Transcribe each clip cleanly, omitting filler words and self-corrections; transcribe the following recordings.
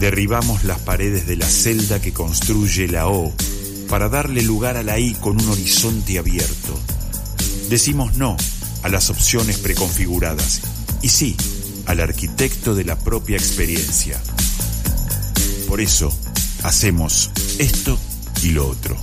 Derribamos las paredes de la celda que construye la O para darle lugar a la I con un horizonte abierto. Decimos no a las opciones preconfiguradas y sí al arquitecto de la propia experiencia. Por eso hacemos esto y lo otro.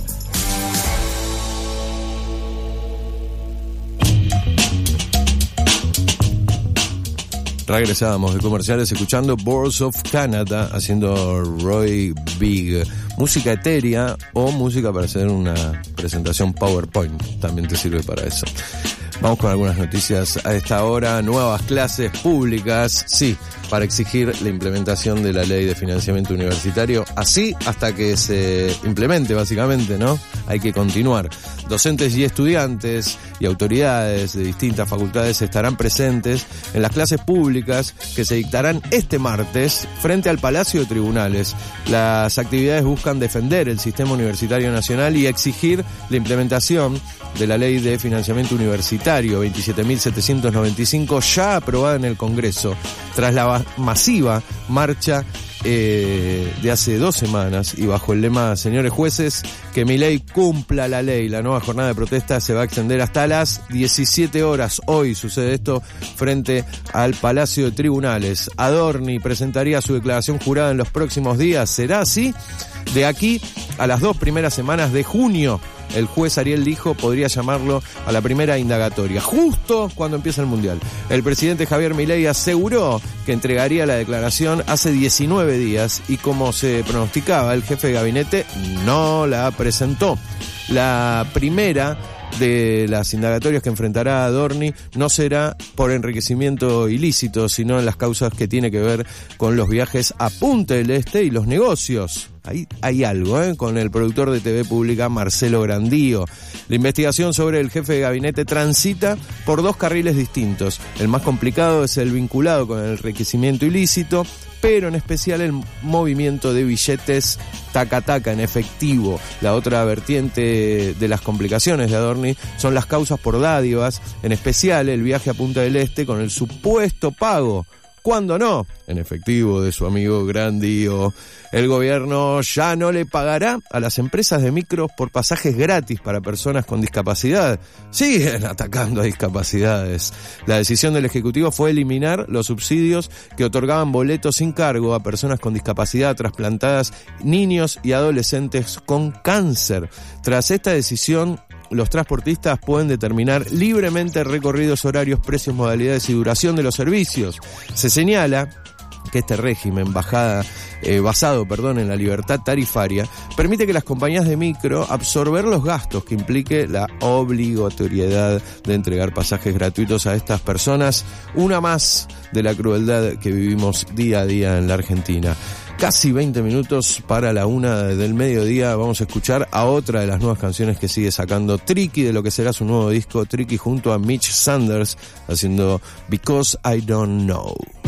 Regresábamos de comerciales escuchando Boards of Canada haciendo Roy Big. Música etérea o música para hacer una presentación PowerPoint. También te sirve para eso. Vamos con algunas noticias a esta hora. Nuevas clases públicas, sí, para exigir la implementación de la ley de financiamiento universitario. Así hasta que se implemente, básicamente, ¿no? Hay que continuar. Docentes y estudiantes y autoridades de distintas facultades estarán presentes en las clases públicas que se dictarán este martes frente al Palacio de Tribunales. Las actividades buscan defender el sistema universitario nacional y exigir la implementación de la ley de financiamiento universitario 27.795 ya aprobada en el Congreso tras la masiva marcha de hace 2 semanas y bajo el lema señores jueces, que mi ley cumpla la ley. La nueva jornada de protesta se va a extender hasta las 17 horas. Hoy sucede esto frente al Palacio de Tribunales. Adorni presentaría su declaración jurada en los próximos días. ¿Será así? De aquí a las 2 primeras semanas de junio, el juez Ariel Lijo podría llamarlo a la primera indagatoria, justo cuando empieza el Mundial. El presidente Javier Milei aseguró que entregaría la declaración hace 19 días y, como se pronosticaba, el jefe de gabinete no la presentó. La primera de las indagatorias que enfrentará Adorni no será por enriquecimiento ilícito, sino en las causas que tiene que ver con los viajes a Punta del Este y los negocios. Ahí hay algo, con el productor de TV Pública, Marcelo Grandío. La investigación sobre el jefe de gabinete transita por 2 carriles distintos. El más complicado es el vinculado con el enriquecimiento ilícito, pero en especial el movimiento de billetes taca-taca en efectivo. La otra vertiente de las complicaciones de Adorni son las causas por dádivas, en especial el viaje a Punta del Este con el supuesto pago, ¿cuándo no?, en efectivo de su amigo Grandío. El gobierno ya no le pagará a las empresas de micros por pasajes gratis para personas con discapacidad. Siguen atacando a discapacidades. La decisión del Ejecutivo fue eliminar los subsidios que otorgaban boletos sin cargo a personas con discapacidad, trasplantadas, niños y adolescentes con cáncer. Tras esta decisión, los transportistas pueden determinar libremente recorridos, horarios, precios, modalidades y duración de los servicios. Se señala que este régimen basado en la libertad tarifaria permite que las compañías de micro absorber los gastos que implique la obligatoriedad de entregar pasajes gratuitos a estas personas, una más de la crueldad que vivimos día a día en la Argentina. Casi 20 minutos para la 1 del mediodía. Vamos a escuchar a otra de las nuevas canciones que sigue sacando Tricky, de lo que será su nuevo disco, Tricky junto a Mitch Sanders, haciendo Because I Don't Know.